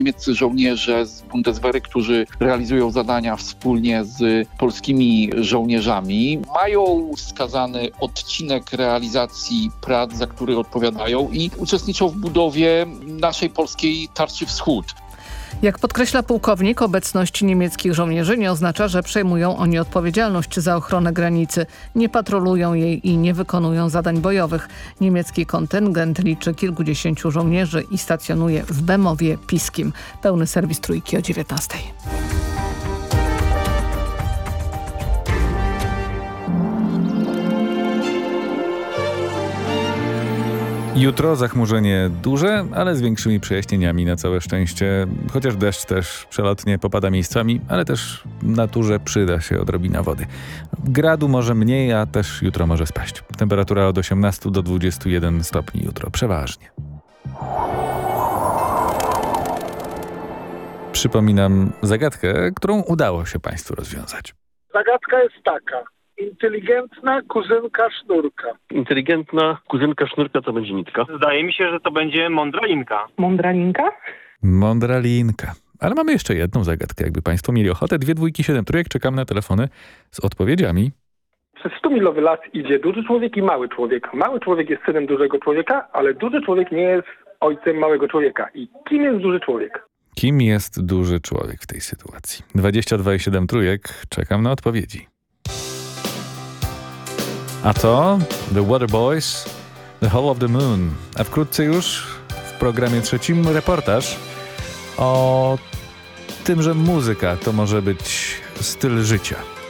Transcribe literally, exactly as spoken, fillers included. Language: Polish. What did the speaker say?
Niemieccy żołnierze z Bundeswehry, którzy realizują zadania wspólnie z polskimi żołnierzami, mają wskazany odcinek realizacji prac, za który odpowiadają i uczestniczą w budowie naszej polskiej tarczy wschód. Jak podkreśla pułkownik, obecność niemieckich żołnierzy nie oznacza, że przejmują oni odpowiedzialność za ochronę granicy. Nie patrolują jej i nie wykonują zadań bojowych. Niemiecki kontyngent liczy kilkudziesięciu żołnierzy i stacjonuje w Bemowie Piskim. Pełny serwis Trójki o dziewiętnastej. Jutro zachmurzenie duże, ale z większymi przejaśnieniami na całe szczęście. Chociaż deszcz też przelotnie popada miejscami, ale też naturze przyda się odrobina wody. Gradu może mniej, a też jutro może spaść. Temperatura od osiemnastu do dwudziestu jeden stopni jutro, przeważnie. Przypominam zagadkę, którą udało się Państwu rozwiązać. Zagadka jest taka. Inteligentna kuzynka sznurka. Inteligentna kuzynka sznurka to będzie nitka. Zdaje mi się, że to będzie mądra linka. Mądra linka? Mądra linka. Ale mamy jeszcze jedną zagadkę. Jakby Państwo mieli ochotę, dwie dwójki, siedem trójek, czekam na telefony z odpowiedziami. Przez stumilowy las idzie duży człowiek i mały człowiek. Mały człowiek jest synem dużego człowieka, ale duży człowiek nie jest ojcem małego człowieka. I kim jest duży człowiek? Kim jest duży człowiek w tej sytuacji? dwadzieścia dwa i siedem trójek, czekam na odpowiedzi. A to The Waterboys, The Hall of the Moon. A wkrótce już w programie trzecim reportaż o tym, że muzyka to może być styl życia.